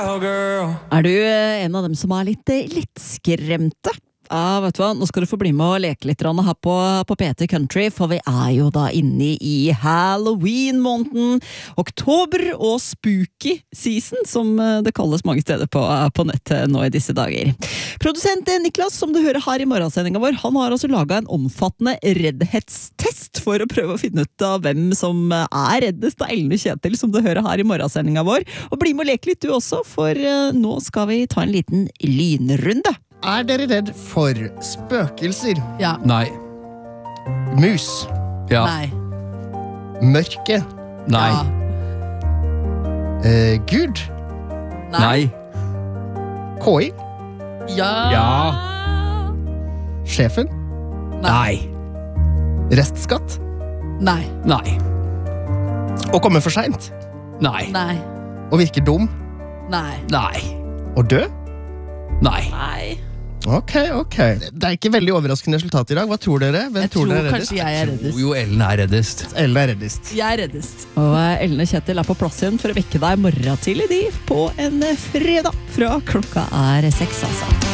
Er du en av dem som er litt skremte? Ja, vet du hva, nå skal du få bli med og leke litt her på P3 Country, for vi er jo da inne i Halloween-måneden, oktober og spooky season, som det kalles mange steder på nettet nå i disse dager. Produsent Niklas, som du hører her i morgensendingen vår, han har altså laget en omfattende reddhetstest for å prøve å finne ut av hvem som er reddest av Ellen og Kjetil, som du hører her i morgensendingen vår. Og bli med og leke litt du også, for nå skal vi ta en liten lynrunde. Er dere redd for spøkelser? Ja. Nei. Mus? Ja. Nei. Mørke? Nei. Gud? Nei. KI? Ja. Ja. Sjefen? Nei. Restskatt? Nei. Nei. Å komme for sent? Nei. Nei. Å virke dum? Nei. Nei. Å dø? Nei. Nei. Ok. Det er ikke veldig overraskende resultat i dag. Hva tror dere? Hvem Jeg tror dere er kanskje jeg er reddest. Jo, Ellen er reddest. Ellen er reddest. Jeg er reddest. Og Ellen og Kjetil er på plass igjen for å vekke deg morgen tidlig på en fredag fra klokka er 6, altså.